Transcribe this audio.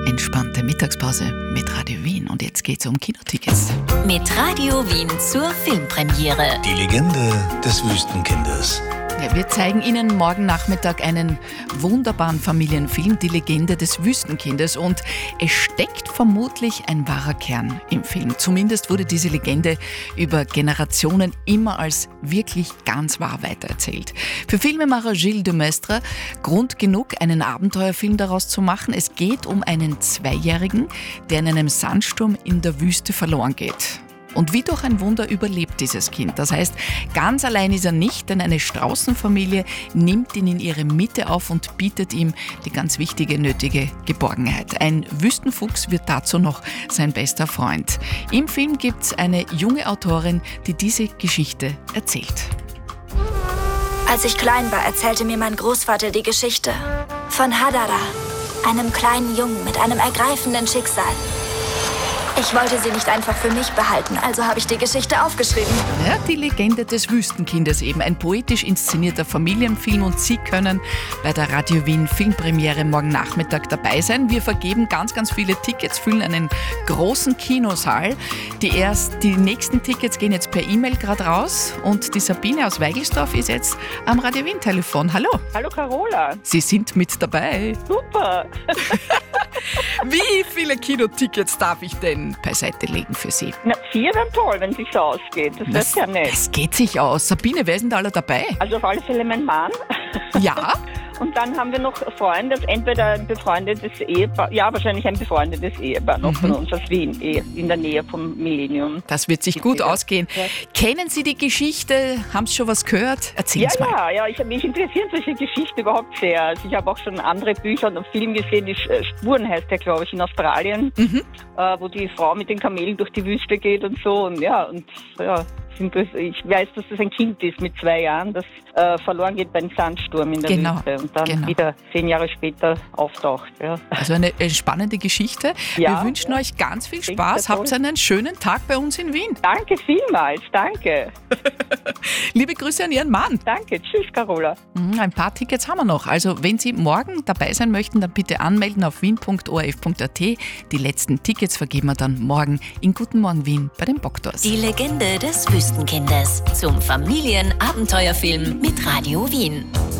Entspannte Mittagspause mit Radio Wien. Und jetzt geht's um Kinotickets. Mit Radio Wien zur Filmpremiere. Die Legende des Wüstenkindes. Ja, wir zeigen Ihnen morgen Nachmittag einen wunderbaren Familienfilm, Die Legende des Wüstenkindes. Und es steckt vermutlich ein wahrer Kern im Film. Zumindest wurde diese Legende über Generationen immer als wirklich ganz wahr weitererzählt. Für Filmemacher Gilles de Maistre Grund genug, einen Abenteuerfilm daraus zu machen. Es geht um einen Zweijährigen, der in einem Sandsturm in der Wüste verloren geht. Und wie durch ein Wunder überlebt dieses Kind. Das heißt, ganz allein ist er nicht, denn eine Straußenfamilie nimmt ihn in ihre Mitte auf und bietet ihm die ganz wichtige, nötige Geborgenheit. Ein Wüstenfuchs wird dazu noch sein bester Freund. Im Film gibt es eine junge Autorin, die diese Geschichte erzählt. Als ich klein war, erzählte mir mein Großvater die Geschichte von Hadara, einem kleinen Jungen mit einem ergreifenden Schicksal. Ich wollte sie nicht einfach für mich behalten, also habe ich die Geschichte aufgeschrieben. Ja, die Legende des Wüstenkindes eben, ein poetisch inszenierter Familienfilm, und Sie können bei der Radio Wien Filmpremiere morgen Nachmittag dabei sein. Wir vergeben ganz, ganz viele Tickets, füllen einen großen Kinosaal. Die nächsten Tickets gehen jetzt per E-Mail gerade raus, und die Sabine aus Weigelsdorf ist jetzt am Radio Wien Telefon. Hallo. Hallo Carola. Sie sind mit dabei. Super. Wie viele Kinotickets darf ich denn beiseite legen für Sie? Na, 4 wären toll, wenn es sich so ausgeht. Das ist ja nett. Das geht sich aus. Sabine, wer ist denn da alle dabei? Also auf alle Fälle mein Mann. Ja. Und dann haben wir noch Freunde, entweder ein befreundetes Ehepaar, ja, wahrscheinlich ein befreundetes Ehepaar noch von uns aus Wien, in der Nähe vom Millennium. Das wird sich gut ausgehen. Ja. Kennen Sie die Geschichte? Haben Sie schon was gehört? Erzählen Sie mal. Ja, mich interessieren solche Geschichten überhaupt sehr. Also ich habe auch schon andere Bücher und Film gesehen, die Spuren heißt der, glaube ich, in Australien, wo die Frau mit den Kamelen durch die Wüste geht und so. Und ich weiß, dass das ein Kind ist mit 2 Jahren, das verloren geht beim Sandsturm in der Wüste und dann wieder 10 Jahre später auftaucht. Ja. Also eine spannende Geschichte. Ja, wir wünschen euch ganz viel Spaß. Habt einen schönen Tag bei uns in Wien. Danke vielmals, danke. Liebe Grüße an Ihren Mann. Danke, tschüss Carola. Ein paar Tickets haben wir noch. Also wenn Sie morgen dabei sein möchten, dann bitte anmelden auf wien.orf.at. Die letzten Tickets vergeben wir dann morgen in Guten Morgen Wien bei den Boktors. Die Legende des Wüstenkindes zum Familienabenteuerfilm mit Radio Wien.